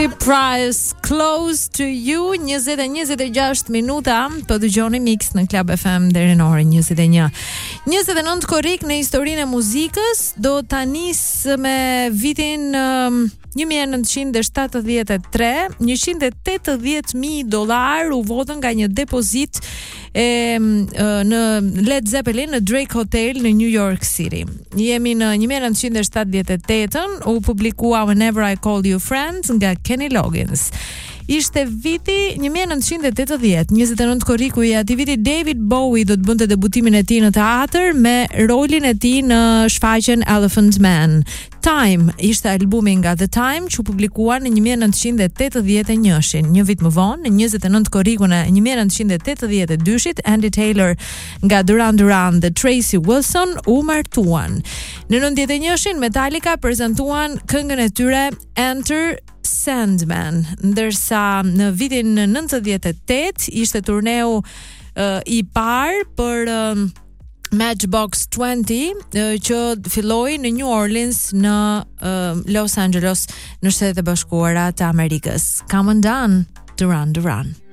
Price Close to You 20:26 minuta po dëgjoni Mix në Club FM deri në orën 21. 29 korrik në historinë e muzikës do ta nis me vitin 1973, $180,000 u votën nga një depozit në Led Zeppelin në Drake Hotel në New York City. Jemi në 1978, u publikua Whenever I Call You Friends nga Kenny Loggins. Ishte viti 1980, 29 korriku i atij viti David Bowie do të bënte debutimin e tij në teatr me rolin e tij në shfaqjen Elephant Man. Time ishte albumi nga The Time që u publikua në 1981. Një vit më vonë, në 29 korrikun e 1982-shit, Andy Taylor nga Duran Duran dhe Tracy Wilson u martuan. Në 91-shin Metallica prezantuan këngën e tyre Enter Sandman, ndërsa në vitin 98 ishte turneu i parë për Matchbox 20 që filloi në New Orleans në Los Angeles në Shtetet e Bashkuara të Amerikës. Come on down, Duran Duran.